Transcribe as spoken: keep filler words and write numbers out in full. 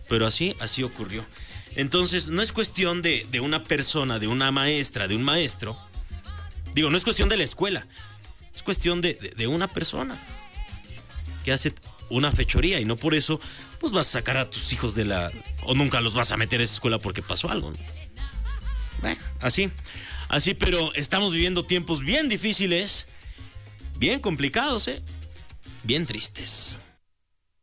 pero así, así ocurrió. Entonces, no es cuestión de, de una persona, de una maestra, de un maestro. Digo, no es cuestión de la escuela. Es cuestión de, de, de una persona que hace una fechoría y no por eso, pues vas a sacar a tus hijos de la... o nunca los vas a meter a esa escuela porque pasó algo, ¿no? Bueno, así, así, pero estamos viviendo tiempos bien difíciles, bien complicados, ¿eh? Bien tristes.